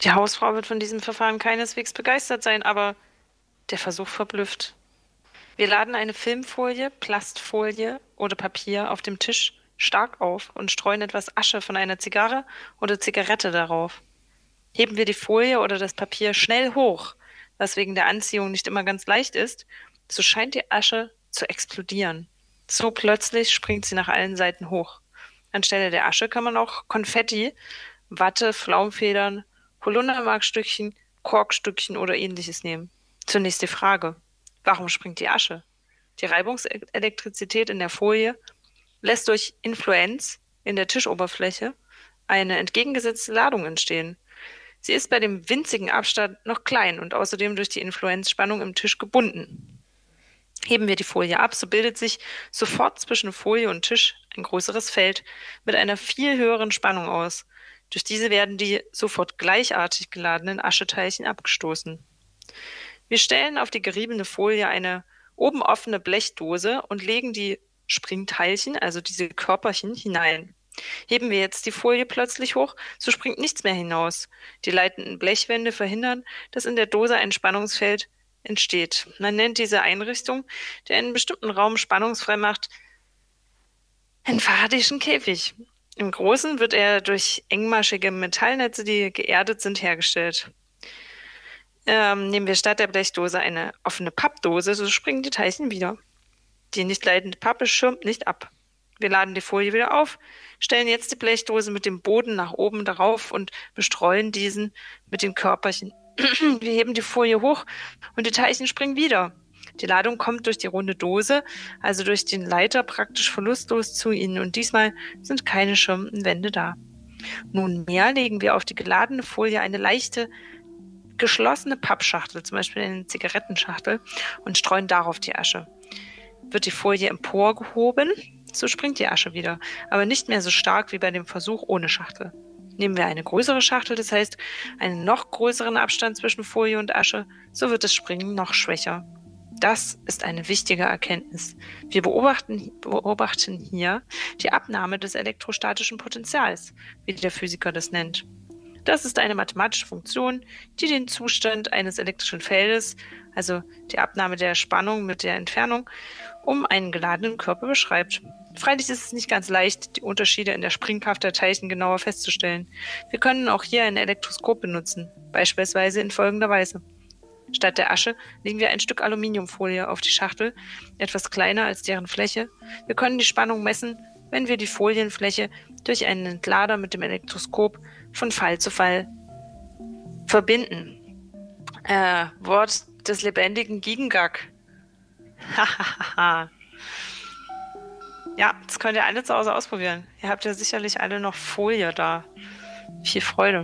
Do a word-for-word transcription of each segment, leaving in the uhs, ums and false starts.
Die Hausfrau wird von diesem Verfahren keineswegs begeistert sein, aber der Versuch verblüfft. Wir laden eine Filmfolie, Plastfolie oder Papier auf dem Tisch stark auf und streuen etwas Asche von einer Zigarre oder Zigarette darauf. Heben wir die Folie oder das Papier schnell hoch, was wegen der Anziehung nicht immer ganz leicht ist, so scheint die Asche zu explodieren. So plötzlich springt sie nach allen Seiten hoch. Anstelle der Asche kann man auch Konfetti, Watte, Pflaumenfedern, Holundermarkstückchen, Korkstückchen oder ähnliches nehmen. Zunächst die Frage: Warum springt die Asche? Die Reibungselektrizität in der Folie lässt durch Influenz in der Tischoberfläche eine entgegengesetzte Ladung entstehen. Sie ist bei dem winzigen Abstand noch klein und außerdem durch die Influenzspannung im Tisch gebunden. Heben wir die Folie ab, so bildet sich sofort zwischen Folie und Tisch ein größeres Feld mit einer viel höheren Spannung aus. Durch diese werden die sofort gleichartig geladenen Ascheteilchen abgestoßen. Wir stellen auf die geriebene Folie eine oben offene Blechdose und legen die Springteilchen, also diese Körperchen, hinein. Heben wir jetzt die Folie plötzlich hoch, so springt nichts mehr hinaus. Die leitenden Blechwände verhindern, dass in der Dose ein Spannungsfeld entsteht. Man nennt diese Einrichtung, die einen bestimmten Raum spannungsfrei macht, einen Faradayschen Käfig. Im Großen wird er durch engmaschige Metallnetze, die geerdet sind, hergestellt. Ähm, nehmen wir statt der Blechdose eine offene Pappdose, so springen die Teilchen wieder. Die nicht leitende Pappe schirmt nicht ab. Wir laden die Folie wieder auf, stellen jetzt die Blechdose mit dem Boden nach oben darauf und bestreuen diesen mit den Körperchen. Wir heben die Folie hoch und die Teilchen springen wieder. Die Ladung kommt durch die runde Dose, also durch den Leiter, praktisch verlustlos zu ihnen und diesmal sind keine schirmenden Wände da. Nunmehr legen wir auf die geladene Folie eine leichte, geschlossene Pappschachtel, zum Beispiel eine Zigarettenschachtel, und streuen darauf die Asche. Wird die Folie emporgehoben, so springt die Asche wieder, aber nicht mehr so stark wie bei dem Versuch ohne Schachtel. Nehmen wir eine größere Schachtel, das heißt einen noch größeren Abstand zwischen Folie und Asche, so wird das Springen noch schwächer. Das ist eine wichtige Erkenntnis. Wir beobachten, beobachten hier die Abnahme des elektrostatischen Potentials, wie der Physiker das nennt. Das ist eine mathematische Funktion, die den Zustand eines elektrischen Feldes, also die Abnahme der Spannung mit der Entfernung, um einen geladenen Körper beschreibt. Freilich ist es nicht ganz leicht, die Unterschiede in der Springkraft der Teilchen genauer festzustellen. Wir können auch hier ein Elektroskop benutzen, beispielsweise in folgender Weise. Statt der Asche legen wir ein Stück Aluminiumfolie auf die Schachtel, etwas kleiner als deren Fläche. Wir können die Spannung messen, wenn wir die Folienfläche durch einen Entlader mit dem Elektroskop von Fall zu Fall verbinden. Äh, Wort des lebendigen Gigengag. Hahaha. Ja, das könnt ihr alle zu Hause ausprobieren. Ihr habt ja sicherlich alle noch Folie da. Viel Freude.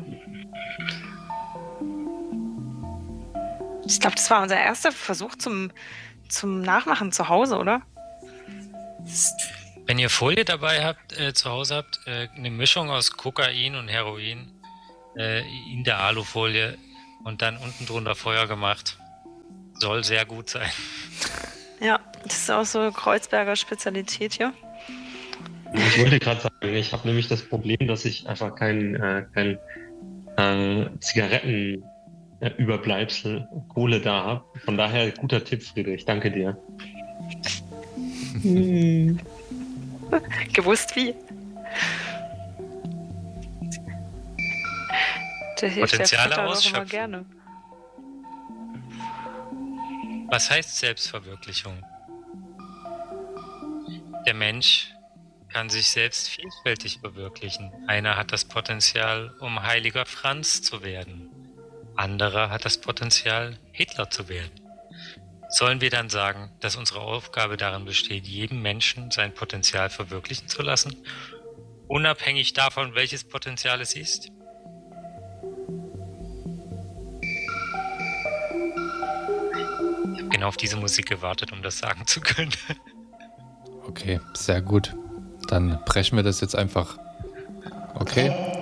Ich glaube, das war unser erster Versuch zum, zum Nachmachen zu Hause, oder? Wenn ihr Folie dabei habt, äh, zu Hause habt, äh, eine Mischung aus Kokain und Heroin äh, in der Alufolie und dann unten drunter Feuer gemacht. Soll sehr gut sein. Ja, das ist auch so Kreuzberger Spezialität hier. Ich wollte gerade sagen, ich habe nämlich das Problem, dass ich einfach kein, äh, kein äh, Zigarettenüberbleibsel Kohle da habe. Von daher guter Tipp, Friedrich. Danke dir. Hm. Gewusst wie. Der hilft Potenziale der Vater doch immer ausschöpfen. gerne. Was heißt Selbstverwirklichung? Der Mensch kann sich selbst vielfältig verwirklichen. Einer hat das Potenzial, um heiliger Franz zu werden. Anderer hat das Potenzial, Hitler zu werden. Sollen wir dann sagen, dass unsere Aufgabe darin besteht, jedem Menschen sein Potenzial verwirklichen zu lassen, unabhängig davon, welches Potenzial es ist? Ich habe genau auf diese Musik gewartet, um das sagen zu können. Okay, sehr gut. Dann brechen wir das jetzt einfach. Okay?